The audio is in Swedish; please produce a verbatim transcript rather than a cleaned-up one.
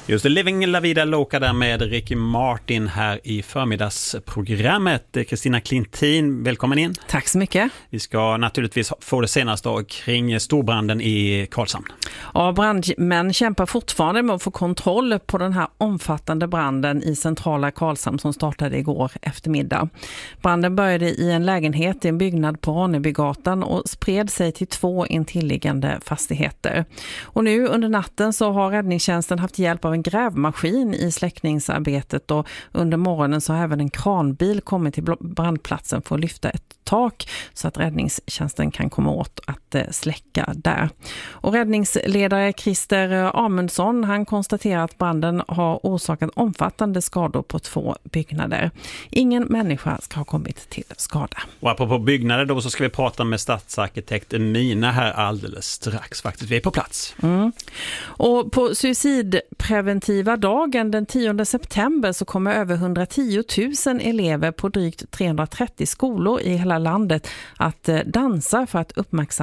Just det, Living La Vida Loca där med Ricky Martin här i förmiddagsprogrammet. Kristina Klintin, välkommen in. Tack så mycket. Vi ska naturligtvis få det senaste kring storbranden i Karlshamn. Ja, brandmän kämpar fortfarande med att få kontroll på den här omfattande branden i centrala Karlshamn som startade igår eftermiddag. Branden började i en lägenhet i en byggnad på Ronnebygatan och spred sig till två intilliggande fastigheter. Och nu under natten så har räddningstjänsten haft hjälp av en grävmaskin i släckningsarbetet och under morgonen så har även en kranbil kommit till brandplatsen för att lyfta ett tak så att räddningstjänsten kan komma åt att släcka där. Och räddningsledare Christer Amundsson, han konstaterar att branden har orsakat omfattande skador på två byggnader. Ingen människa ska ha kommit till skada. Och apropå byggnader då så ska vi prata med stadsarkitekt Mina här alldeles strax faktiskt. Vi är på plats. Mm. Och på suicidpreventiva dagen den tionde september så kommer över hundratio tusen elever på drygt trehundratrettio skolor i hela landet att dansa för att uppmärksamma